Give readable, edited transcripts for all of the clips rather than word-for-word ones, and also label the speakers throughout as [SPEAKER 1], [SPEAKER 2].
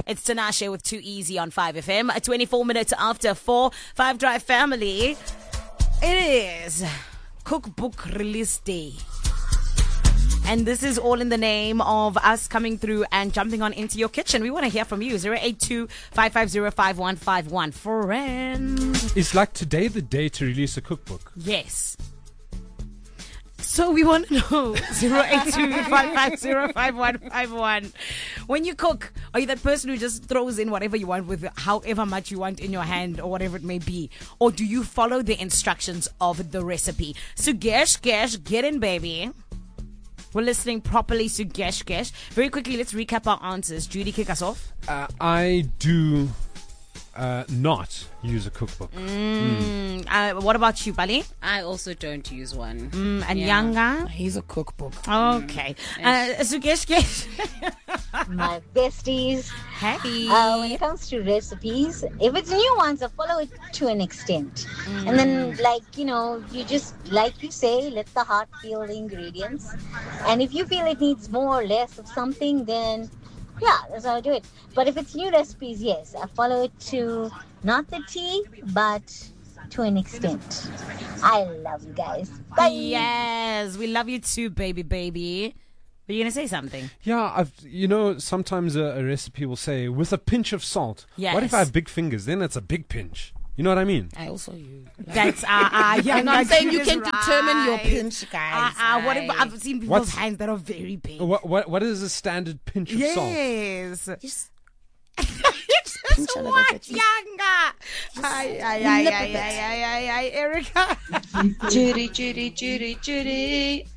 [SPEAKER 1] It's Tinashe with Too Easy on 5FM. 24 minutes after 4. 5 Drive family. It is Cookbook Release Day. And this is all in the name of us coming through and jumping on into your kitchen. We want to hear from you. 082-550-5151. Friends.
[SPEAKER 2] Is like today the day to release a cookbook?
[SPEAKER 1] Yes. So we want to know 082-550-5151. When you cook, are you that person who just throws in whatever you want with however much you want in your hand or whatever it may be? Or do you follow the instructions of the recipe? So Gesh, get in, baby. We're listening properly to Gesh. Very quickly, let's recap our answers. Judy, kick us off.
[SPEAKER 2] I do not use a cookbook.
[SPEAKER 1] What about you, Bali?
[SPEAKER 3] I also don't use one.
[SPEAKER 1] And Yanga?
[SPEAKER 4] He's a cookbook.
[SPEAKER 1] Okay. So Gesh.
[SPEAKER 5] My besties.
[SPEAKER 1] Hey.
[SPEAKER 5] When it comes to recipes, if it's new ones, I follow it to an extent. And then, you just, like you say, let the heart feel the ingredients. And if you feel it needs more or less of something, then yeah, that's how I do it. But if it's new recipes, yes, I follow it to not the T, but to an extent. I love you guys. Bye.
[SPEAKER 1] Yes, we love you too, baby. Are you going to say something?
[SPEAKER 2] Yeah, sometimes a recipe will say, with a pinch of salt.
[SPEAKER 1] Yes.
[SPEAKER 2] What if I have big fingers? Then it's a big pinch. You know what I mean?
[SPEAKER 4] I also use.
[SPEAKER 1] That's
[SPEAKER 4] I'm not saying you can determine your pinch, guys.
[SPEAKER 1] What if I've seen people's hands that are very big.
[SPEAKER 2] What is a standard pinch of salt?
[SPEAKER 1] Yes.
[SPEAKER 4] Just
[SPEAKER 1] Just
[SPEAKER 4] a little
[SPEAKER 1] what,
[SPEAKER 4] bit.
[SPEAKER 1] Yanga? Ay, Erica.
[SPEAKER 3] Judy.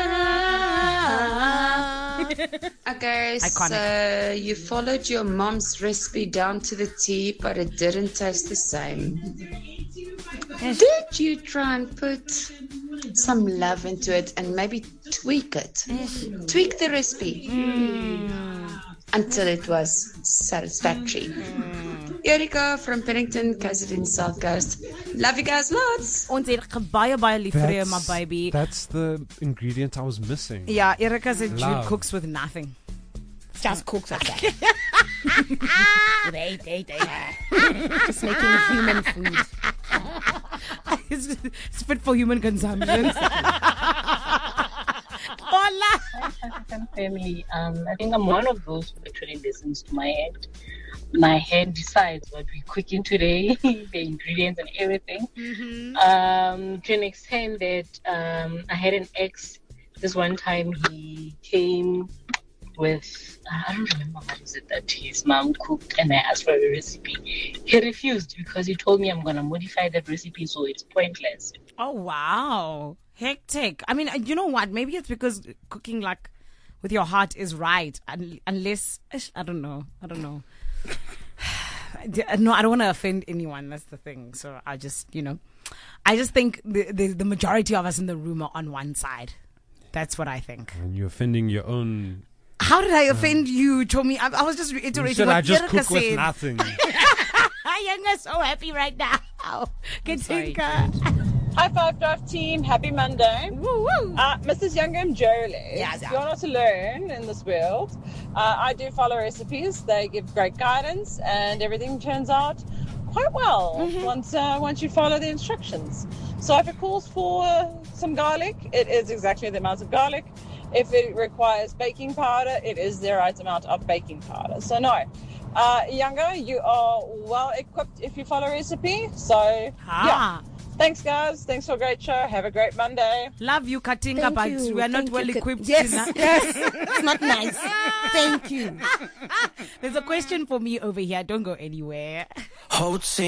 [SPEAKER 3] Okay,
[SPEAKER 1] Iconic.
[SPEAKER 3] so you followed your mom's recipe down to the T, but it didn't taste the same. Did you try and put some love into it and maybe tweak it? Tweak the recipe until it was satisfactory. Erika from Pennington, KZN South Coast. Love you guys lots.
[SPEAKER 1] Ons het baie lief vir jou, my baby.
[SPEAKER 2] That's the ingredient I was missing.
[SPEAKER 1] Yeah, Erika said Jude
[SPEAKER 2] Love.
[SPEAKER 1] cooks with nothing.
[SPEAKER 4] Just cooks like that. Just making human food.
[SPEAKER 1] It's fit for human consumption. Hola.
[SPEAKER 6] Family, I think I'm one of those who actually listens to my head. My head decides what we're cooking today, the ingredients and everything. To an extent that I had an ex. This one time he came with, I don't remember what is it that his mom cooked, and I asked for a recipe. He refused because he told me I'm going to modify that recipe, so it's pointless.
[SPEAKER 1] Oh, wow. Hectic. I mean, you know what? Maybe it's because cooking like with your heart is right. Unless, I don't know. No, I don't want to offend anyone. That's the thing. So I just think the majority of us in the room are on one side. That's what I think.
[SPEAKER 2] And you're offending your own.
[SPEAKER 1] How did I offend you, Chomi? I was just reiterating
[SPEAKER 2] You said
[SPEAKER 1] what
[SPEAKER 2] I just
[SPEAKER 1] Erika
[SPEAKER 2] cook with
[SPEAKER 1] said.
[SPEAKER 2] nothing.
[SPEAKER 1] Yanga so happy right now. Katinka.
[SPEAKER 7] High Five Drive team, happy Monday.
[SPEAKER 1] Woo woo.
[SPEAKER 7] Mrs. Youngam Jolie,
[SPEAKER 1] Yes,
[SPEAKER 7] if you want to learn in this world, I do follow recipes. They give great guidance and everything turns out quite well once you follow the instructions. So if it calls for some garlic, it is exactly the amount of garlic. If it requires baking powder, it is the right amount of baking powder. So no. Younger, you are well equipped if you follow recipe. So yeah. Thanks, guys. Thanks for a great show. Have a great Monday.
[SPEAKER 1] Love you, Katinka, but we are not well equipped.
[SPEAKER 4] Yes. It's not nice. Thank you.
[SPEAKER 1] There's a question for me over here. Don't go anywhere.